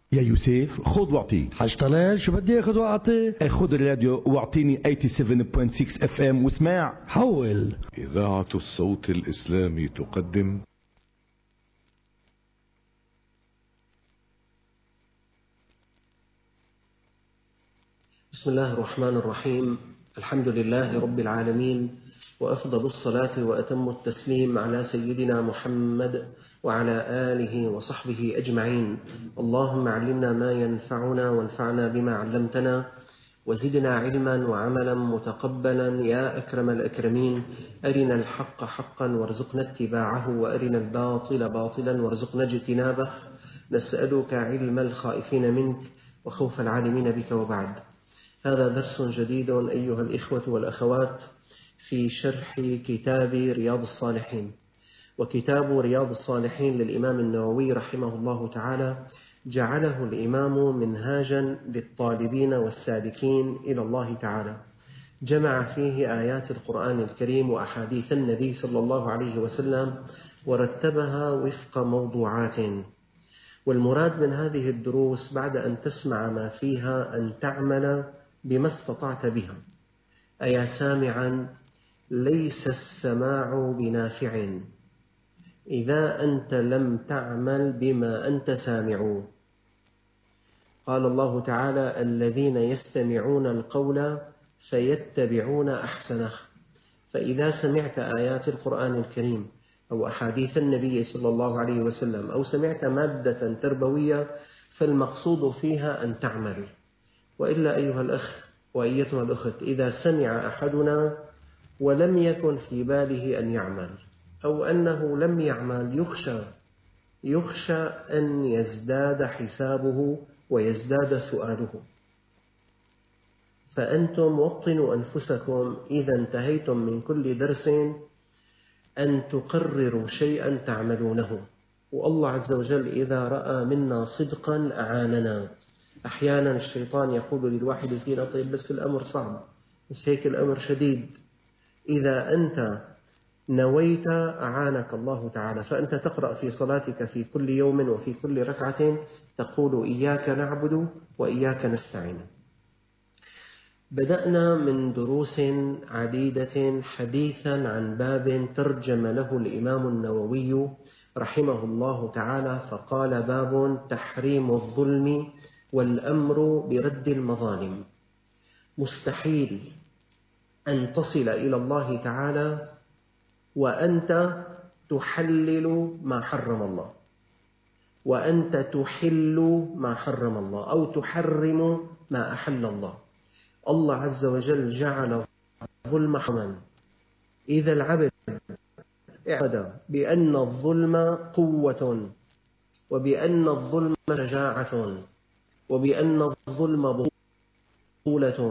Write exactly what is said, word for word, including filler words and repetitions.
يا يوسف خذ واعطي. حاج طلال شو بدي اخذ واعطي؟ خذ الراديو واعطيني سبعة وثمانين فاصلة ستة اف ام واسمع. حول. إذاعة الصوت الإسلامي تقدم بسم الله الرحمن الرحيم. الحمد لله رب العالمين، وأفضل الصلاة وأتم التسليم على سيدنا محمد وعلى آله وصحبه أجمعين. اللهم علمنا ما ينفعنا وانفعنا بما علمتنا وزدنا علما وعملا متقبلا يا أكرم الأكرمين. أرنا الحق حقا وارزقنا اتباعه، وأرنا الباطل باطلا وارزقنا اجتنابه. نسألك علم الخائفين منك وخوف العالمين بك، وبعد. هذا درس جديد أيها الإخوة والأخوات في شرح كتاب رياض الصالحين. وكتاب رياض الصالحين للإمام النووي رحمه الله تعالى جعله الإمام منهاجا للطالبين والسالكين إلى الله تعالى. جمع فيه آيات القرآن الكريم وأحاديث النبي صلى الله عليه وسلم ورتبها وفق موضوعات. والمراد من هذه الدروس بعد أن تسمع ما فيها أن تعمل بما استطعت بها. أيا سامعا، ليس السماع بنافع إذا أنت لم تعمل بما أنت سامع. قال الله تعالى: الذين يستمعون القول فيتبعون أحسنه. فإذا سمعت آيات القرآن الكريم أو أحاديث النبي صلى الله عليه وسلم أو سمعت مادة تربوية فالمقصود فيها أن تعمل. وإلا أيها الأخ وأيتها الأخت، إذا سمع أحدنا ولم يكن في باله أن يعمل أو أنه لم يعمل يخشى يخشى أن يزداد حسابه ويزداد سؤاله. فأنتم وطنوا أنفسكم إذا انتهيتم من كل درس أن تقرروا شيئا تعملونه. والله عز وجل إذا رأى منا صدقا أعاننا. أحيانا الشيطان يقول للواحد فينا: طيب بس الأمر صعب، بس هيك الأمر شديد. إذا أنت نويت أعانك الله تعالى. فأنت تقرأ في صلاتك في كل يوم وفي كل ركعة تقول: إياك نعبد وإياك نستعين. بدأنا من دروس عديدة حديثا عن باب ترجم له الإمام النووي رحمه الله تعالى، فقال: باب تحريم الظلم والأمر برد المظالم. مستحيل أن تصل إلى الله تعالى وأنت تحلل ما حرم الله، وأنت تحل ما حرم الله، أو تحرم ما أحل الله. الله عز وجل جعل الظلم حراما. إذا العبد اعتقد بأن الظلم قوة، وبأن الظلم شجاعة، وبأن الظلم بطولة،